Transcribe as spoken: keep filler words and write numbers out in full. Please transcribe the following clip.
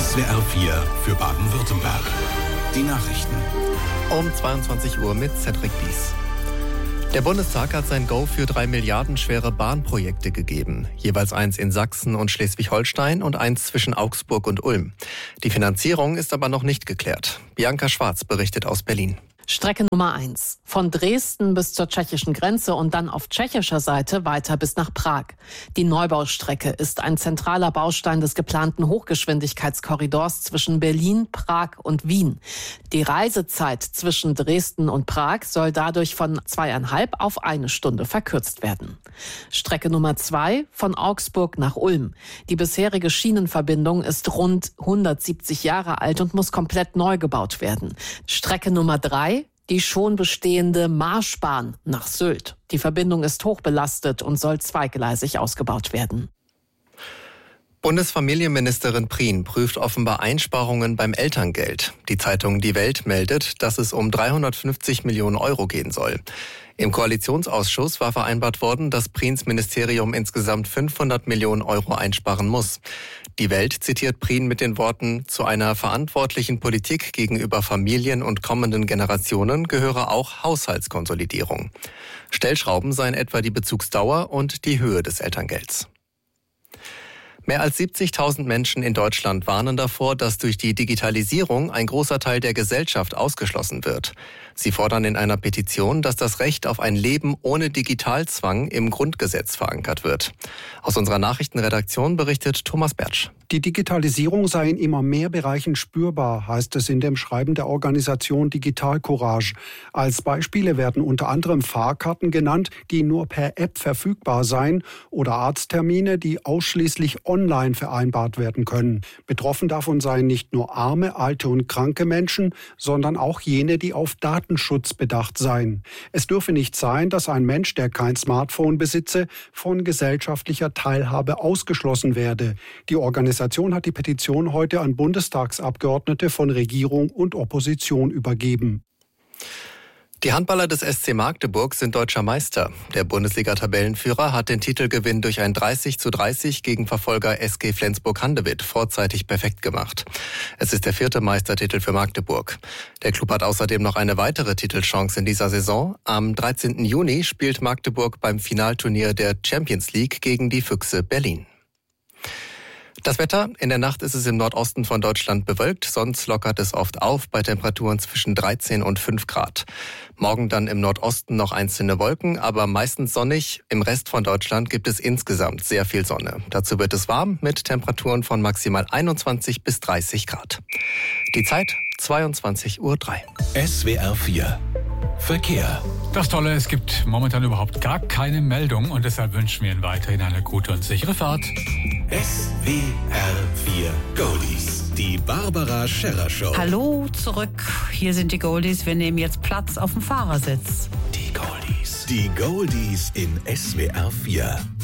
S W R vier für Baden-Württemberg. Die Nachrichten. Um zweiundzwanzig Uhr mit Cedric Bies. Der Bundestag hat sein Go für drei Milliarden schwere Bahnprojekte gegeben. Jeweils eins in Sachsen und Schleswig-Holstein und eins zwischen Augsburg und Ulm. Die Finanzierung ist aber noch nicht geklärt. Bianca Schwarz berichtet aus Berlin. Strecke Nummer eins. Von Dresden bis zur tschechischen Grenze und dann auf tschechischer Seite weiter bis nach Prag. Die Neubaustrecke ist ein zentraler Baustein des geplanten Hochgeschwindigkeitskorridors zwischen Berlin, Prag und Wien. Die Reisezeit zwischen Dresden und Prag soll dadurch von zweieinhalb auf eine Stunde verkürzt werden. Strecke Nummer zwei von Augsburg nach Ulm. Die bisherige Schienenverbindung ist rund hundertsiebzig Jahre alt und muss komplett neu gebaut werden. Strecke Nummer drei die schon bestehende Marschbahn nach Sylt. Die Verbindung ist hochbelastet und soll zweigleisig ausgebaut werden. Bundesfamilienministerin Prien prüft offenbar Einsparungen beim Elterngeld. Die Zeitung Die Welt meldet, dass es um dreihundertfünfzig Millionen Euro gehen soll. Im Koalitionsausschuss war vereinbart worden, dass Priens Ministerium insgesamt fünfhundert Millionen Euro einsparen muss. Die Welt zitiert Prien mit den Worten: Zu einer verantwortlichen Politik gegenüber Familien und kommenden Generationen gehöre auch Haushaltskonsolidierung. Stellschrauben seien etwa die Bezugsdauer und die Höhe des Elterngelds. Mehr als siebzigtausend Menschen in Deutschland warnen davor, dass durch die Digitalisierung ein großer Teil der Gesellschaft ausgeschlossen wird. Sie fordern in einer Petition, dass das Recht auf ein Leben ohne Digitalzwang im Grundgesetz verankert wird. Aus unserer Nachrichtenredaktion berichtet Thomas Bertsch. Die Digitalisierung sei in immer mehr Bereichen spürbar, heißt es in dem Schreiben der Organisation Digital Courage. Als Beispiele werden unter anderem Fahrkarten genannt, die nur per App verfügbar seien, oder Arzttermine, die ausschließlich online vereinbart werden können. Betroffen davon seien nicht nur arme, alte und kranke Menschen, sondern auch jene, die auf Datenschutz bedacht seien. Es dürfe nicht sein, dass ein Mensch, der kein Smartphone besitze, von gesellschaftlicher Teilhabe ausgeschlossen werde. Die Organisation Die Organisation hat die Petition heute an Bundestagsabgeordnete von Regierung und Opposition übergeben. Die Handballer des S C Magdeburg sind deutscher Meister. Der Bundesliga-Tabellenführer hat den Titelgewinn durch ein dreißig zu dreißig gegen Verfolger S G Flensburg-Handewitt vorzeitig perfekt gemacht. Es ist der vierte Meistertitel für Magdeburg. Der Klub hat außerdem noch eine weitere Titelchance in dieser Saison. Am dreizehnten Juni spielt Magdeburg beim Finalturnier der Champions League gegen die Füchse Berlin. Das Wetter: In der Nacht ist es im Nordosten von Deutschland bewölkt, sonst lockert es oft auf bei Temperaturen zwischen dreizehn und fünf Grad. Morgen dann im Nordosten noch einzelne Wolken, aber meistens sonnig. Im Rest von Deutschland gibt es insgesamt sehr viel Sonne. Dazu wird es warm mit Temperaturen von maximal einundzwanzig bis dreißig Grad. Die Zeit zweiundzwanzig Uhr drei. S W R vier Verkehr. Das Tolle, es gibt momentan überhaupt gar keine Meldung und deshalb wünschen wir Ihnen weiterhin eine gute und sichere Fahrt. S W R vier Goldies. Die Barbara Scherrer Show. Hallo zurück. Hier sind die Goldies. Wir nehmen jetzt Platz auf dem Fahrersitz. Die Goldies. Die Goldies in S W R vier.